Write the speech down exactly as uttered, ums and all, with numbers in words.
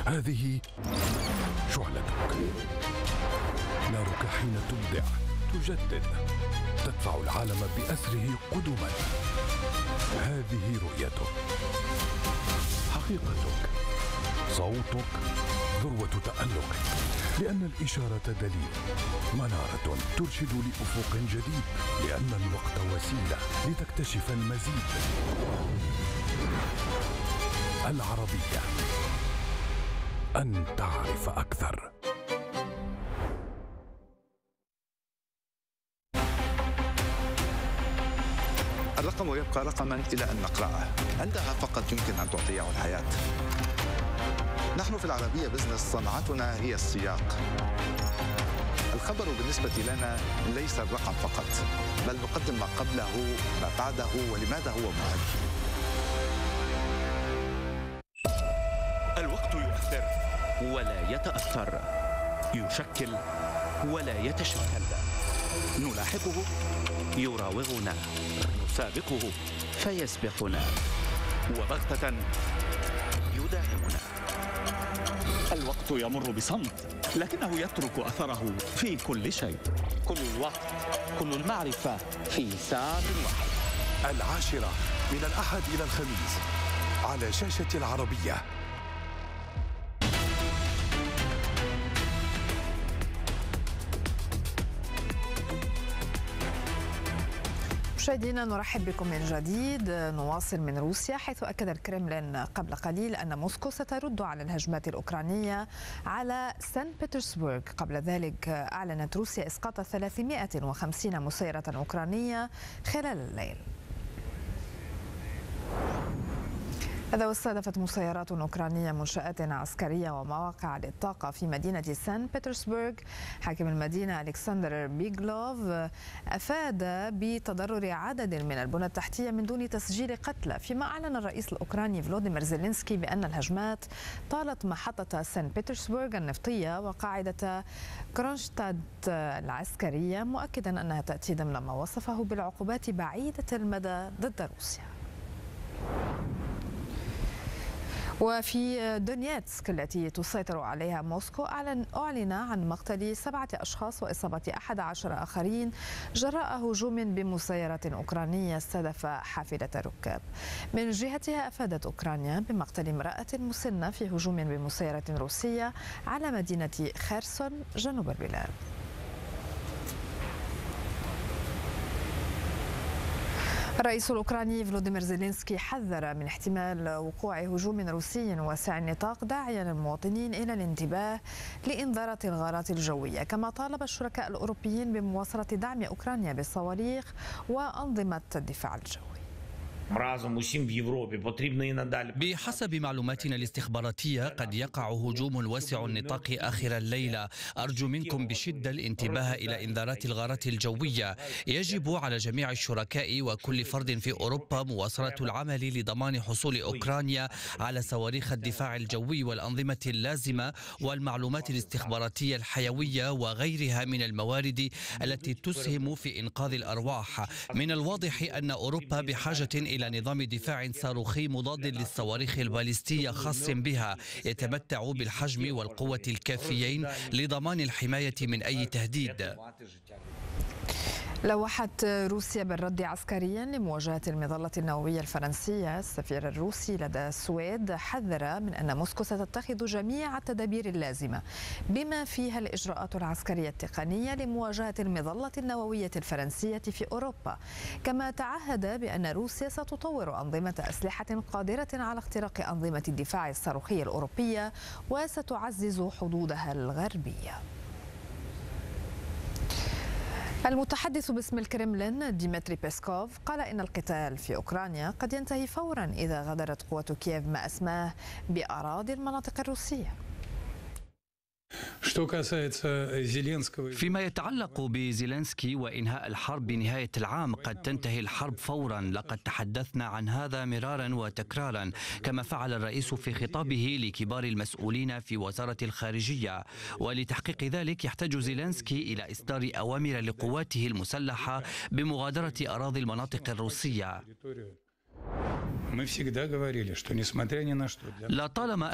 هذه شعلتك، نارك حين تبدع، تجدد، تدفع العالم بأسره قدما. هذه رؤيتك، حقيقتك، صوتك، ذروة تألقك، لأن الإشارة دليل، منارة ترشد لأفق جديد، لأن الوقت وسيلة لتكتشف المزيد. العربية، أن تعرف أكثر. الرقم يبقى رقما إلى أن نقرأه، عندها فقط يمكن أن تعطيه الحياة. نحن في العربية بزنس صنعتنا هي السياق. الخبر بالنسبة لنا ليس الرقم فقط، بل نقدم ما قبله، ما بعده، ولماذا هو مهم. الوقت يؤثر ولا يتأثر، يشكل ولا يتشكل، نلاحقه يراوغنا، نسابقه فيسبقنا، وبغتة يداهمنا. الوقت يمر بصمت، لكنه يترك أثره في كل شيء. كل الوقت، كل المعرفة في ساعة واحدة. العاشرة من الأحد إلى الخميس على شاشة العربية. مشاهدينا نرحب بكم من جديد. نواصل من روسيا، حيث أكد الكرملين قبل قليل أن موسكو سترد على الهجمات الأوكرانية على سان بطرسبرغ. قبل ذلك أعلنت روسيا إسقاط ثلاثمائة وخمسين مسيرة أوكرانية خلال الليل. هذا واستهدفت مسيرات أوكرانية منشآت عسكرية ومواقع للطاقة في مدينة سان بطرسبرغ. حاكم المدينة ألكسندر بيغلوف أفاد بتضرر عدد من البنى التحتية من دون تسجيل قتلى، فيما أعلن الرئيس الأوكراني فلوديمير زيلينسكي بأن الهجمات طالت محطة سان بطرسبرغ النفطية وقاعدة كرونشتاد العسكرية، مؤكدا أنها تأتي ضمن ما وصفه بالعقوبات بعيدة المدى ضد روسيا. وفي دونيتسك التي تسيطر عليها موسكو أعلن أعلن عن مقتل سبعة أشخاص وإصابة أحد عشر آخرين جراء هجوم بمسيرة أوكرانية استهدف حافلة ركاب. من جهتها أفادت أوكرانيا بمقتل امرأة مسنة في هجوم بمسيرة روسية على مدينة خيرسون جنوب البلاد. الرئيس الأوكراني فلوديمير زيلينسكي حذر من احتمال وقوع هجوم روسي واسع النطاق، داعيا المواطنين إلى الانتباه لإنذارات الغارات الجوية، كما طالب الشركاء الأوروبيين بمواصلة دعم أوكرانيا بالصواريخ وأنظمة الدفاع الجوي. بحسب معلوماتنا الاستخباراتية قد يقع هجوم واسع النطاق آخر الليلة. أرجو منكم بشدة الانتباه إلى إنذارات الغارات الجوية. يجب على جميع الشركاء وكل فرد في أوروبا مواصلة العمل لضمان حصول أوكرانيا على صواريخ الدفاع الجوي والأنظمة اللازمة والمعلومات الاستخباراتية الحيوية وغيرها من الموارد التي تسهم في إنقاذ الأرواح. من الواضح أن أوروبا بحاجة إلى إلى نظام دفاع صاروخي مضاد للصواريخ الباليستية خاص بها، يتمتع بالحجم والقوة الكافيين لضمان الحماية من أي تهديد. لوحت روسيا بالرد عسكريا لمواجهة المظلة النووية الفرنسية. السفير الروسي لدى السويد حذر من أن موسكو ستتخذ جميع التدابير اللازمة بما فيها الإجراءات العسكرية التقنية لمواجهة المظلة النووية الفرنسية في أوروبا، كما تعهد بأن روسيا ستطور أنظمة أسلحة قادرة على اختراق أنظمة الدفاع الصاروخي الأوروبية وستعزز حدودها الغربية. المتحدث باسم الكرملين ديمتري بيسكوف قال إن القتال في أوكرانيا قد ينتهي فورا إذا غادرت قوات كييف ما أسماه بأراضي المناطق الروسية. فيما يتعلق بزيلينسكي وإنهاء الحرب بنهاية العام، قد تنتهي الحرب فورا. لقد تحدثنا عن هذا مرارا وتكرارا، كما فعل الرئيس في خطابه لكبار المسؤولين في وزارة الخارجية. ولتحقيق ذلك يحتاج زيلينسكي إلى إصدار أوامر لقواته المسلحة بمغادرة أراضي المناطق الروسية. لطالما